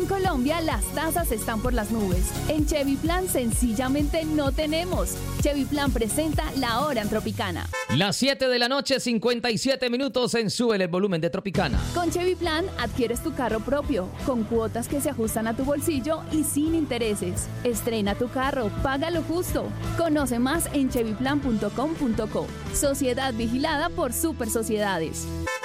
Colombia las tasas están por las nubes. En Chevy Plan sencillamente no tenemos. Chevy Plan presenta La Hora en Tropicana. Las 7 de la noche, 57 minutos en Súbele el volumen de Tropicana. Con Chevy Plan adquieres tu carro propio, con cuotas que se ajustan a tu bolsillo y sin intereses. Estrena tu carro, paga lo justo. Conoce más en chevyplan.com.co. Sociedad vigilada por Super Sociedades.